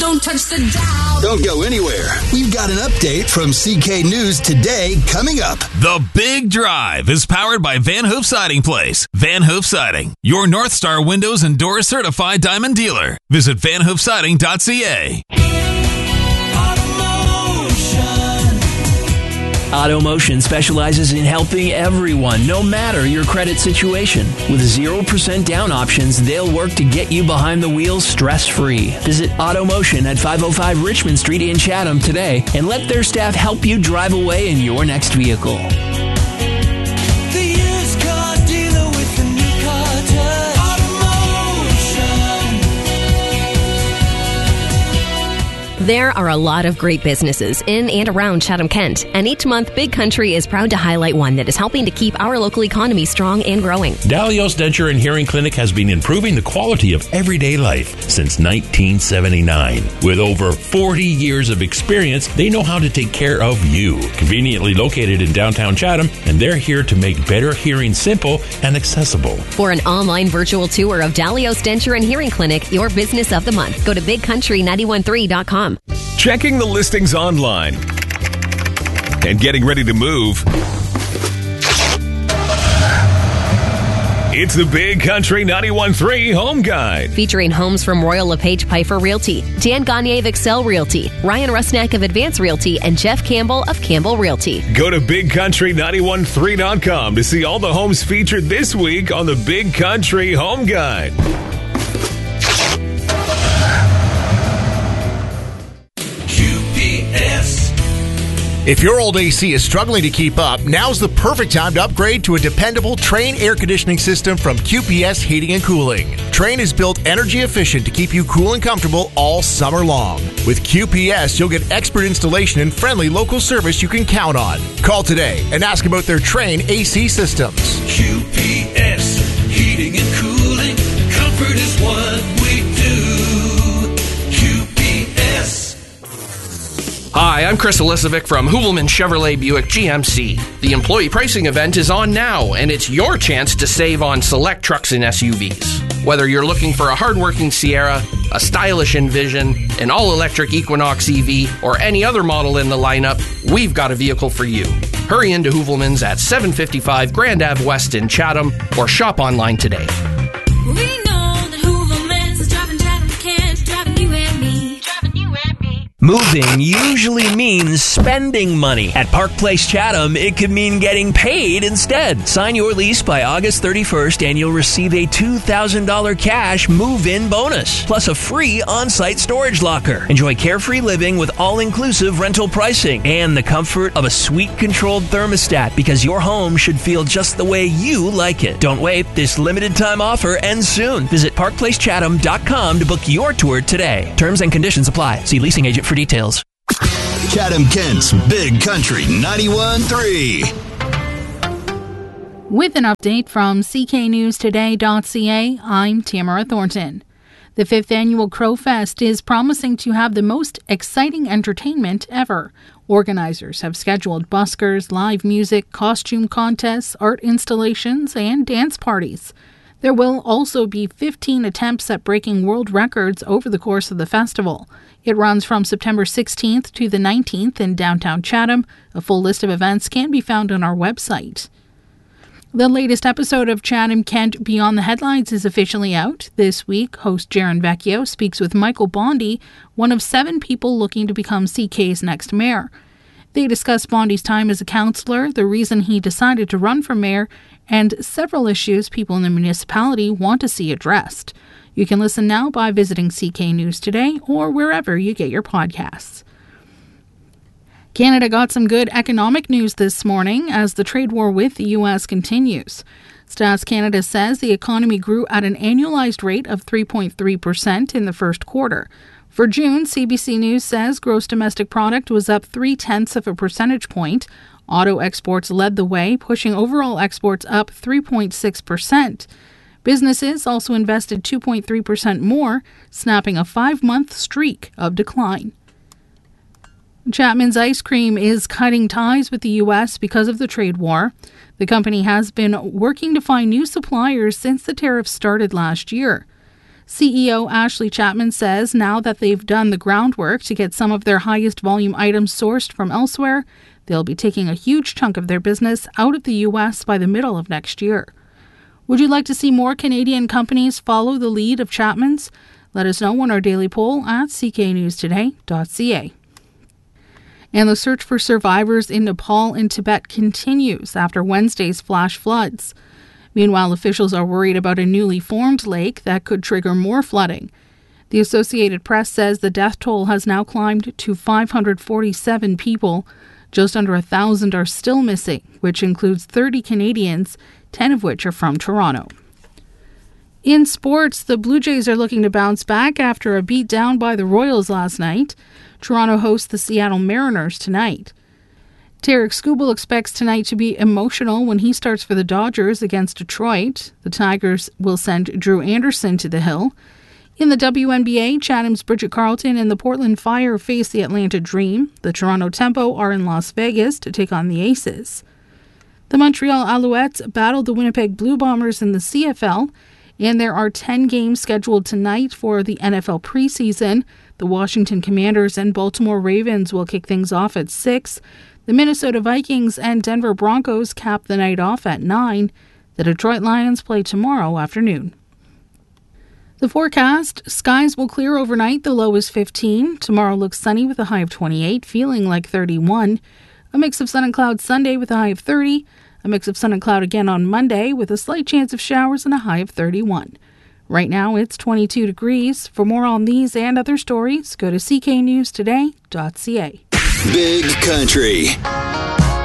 Don't touch the dial. Don't go anywhere. We've got an update from CK News Today coming up. The Big Drive is powered by Van Hoof Siding Place. Van Hoof Siding, your North Star Windows and Doors certified diamond dealer. Visit vanhoofsiding.ca. AutoMotion specializes in helping everyone, no matter your credit situation. With 0% down options, they'll work to get you behind the wheel stress-free. Visit AutoMotion at 505 Richmond Street in Chatham today and let their staff help you drive away in your next vehicle. The used car dealer with the new car touch. AutoMotion. There are a lot of great businesses in and around Chatham-Kent, and each month Big Country is proud to highlight one that is helping to keep our local economy strong and growing. Dalios Denture and Hearing Clinic has been improving the quality of everyday life since 1979. With over 40 years of experience, they know how to take care of you. Conveniently located in downtown Chatham, and they're here to make better hearing simple and accessible. For an online virtual tour of Dalios Denture and Hearing Clinic, your business of the month, go to bigcountry913.com. Checking the listings online and getting ready to move. It's the Big Country 91.3 Home Guide. Featuring homes from Royal LePage Piper Realty, Dan Gagne of Excel Realty, Ryan Rusnak of Advance Realty, and Jeff Campbell of Campbell Realty. Go to BigCountry913.com to see all the homes featured this week on the Big Country Home Guide. If your old AC is struggling to keep up, now's the perfect time to upgrade to a dependable Trane air conditioning system from QPS Heating and Cooling. Trane is built energy efficient to keep you cool and comfortable all summer long. With QPS, you'll get expert installation and friendly local service you can count on. Call today and ask about their Trane AC systems. QPS Heating and Cooling. Comfort is what we do. QPS. Hi, I'm Chris Elisovic from Hoovelman Chevrolet Buick GMC. The employee pricing event is on now, and it's your chance to save on select trucks and SUVs. Whether you're looking for a hardworking Sierra, a stylish Envision, an all-electric Equinox EV, or any other model in the lineup, we've got a vehicle for you. Hurry into Hoovelman's at 755 Grand Ave West in Chatham, or shop online today. We know that Hooverman's is driving Chatham-Kent, driving you and me, driving you and me. Moving usually means spending money. At Park Place Chatham, it could mean getting paid instead. Sign your lease by August 31st and you'll receive a $2,000 cash move-in bonus, plus a free on-site storage locker. Enjoy carefree living with all-inclusive rental pricing and the comfort of a suite-controlled thermostat, because your home should feel just the way you like it. Don't wait. This limited-time offer ends soon. Visit parkplacechatham.com to book your tour today. Terms and conditions apply. See leasing agent for details. Chatham-Kent's Big Country 91.3. With an update from cknewstoday.ca, I'm Tamara Thornton. The 5th annual Crow Fest is promising to have the most exciting entertainment ever. Organizers have scheduled buskers, live music, costume contests, art installations, and dance parties. There will also be 15 attempts at breaking world records over the course of the festival. It runs from September 16th to the 19th in downtown Chatham. A full list of events can be found on our website. The latest episode of Chatham-Kent Beyond the Headlines is officially out. This week, host Jaron Vecchio speaks with Michael Bondi, one of 7 people looking to become CK's next mayor. They discuss Bondi's time as a councillor, the reason he decided to run for mayor, and several issues people in the municipality want to see addressed. You can listen now by visiting CK News Today or wherever you get your podcasts. Canada got some good economic news this morning as the trade war with the U.S. continues. Stats Canada says the economy grew at an annualized rate of 3.3% in the first quarter. For June, CBC News says gross domestic product was up 0.3 of a percentage point. Auto exports led the way, pushing overall exports up 3.6%. Businesses also invested 2.3% more, snapping a 5-month streak of decline. Chapman's Ice Cream is cutting ties with the U.S. because of the trade war. The company has been working to find new suppliers since the tariffs started last year. CEO Ashley Chapman says now that they've done the groundwork to get some of their highest volume items sourced from elsewhere, they'll be taking a huge chunk of their business out of the U.S. by the middle of next year. Would you like to see more Canadian companies follow the lead of Chapman's? Let us know on our daily poll at cknewstoday.ca. And the search for survivors in Nepal and Tibet continues after Wednesday's flash floods. Meanwhile, officials are worried about a newly formed lake that could trigger more flooding. The Associated Press says the death toll has now climbed to 547 people. Just under 1,000 are still missing, which includes 30 Canadians, 10 of which are from Toronto. In sports, the Blue Jays are looking to bounce back after a beat down by the Royals last night. Toronto hosts the Seattle Mariners tonight. Tarek Skubal expects tonight to be emotional when he starts for the Dodgers against Detroit. The Tigers will send Drew Anderson to the hill. In the WNBA, Chatham's Bridget Carlton and the Portland Fire face the Atlanta Dream. The Toronto Tempo are in Las Vegas to take on the Aces. The Montreal Alouettes battled the Winnipeg Blue Bombers in the CFL, and there are 10 games scheduled tonight for the NFL preseason. The Washington Commanders and Baltimore Ravens will kick things off at 6. The Minnesota Vikings and Denver Broncos cap the night off at 9. The Detroit Lions play tomorrow afternoon. The forecast: skies will clear overnight, the low is 15. Tomorrow looks sunny with a high of 28, feeling like 31. A mix of sun and cloud Sunday with a high of 30. A mix of sun and cloud again on Monday with a slight chance of showers and a high of 31. Right now it's 22 degrees. For more on these and other stories, go to cknewstoday.ca. Big Country.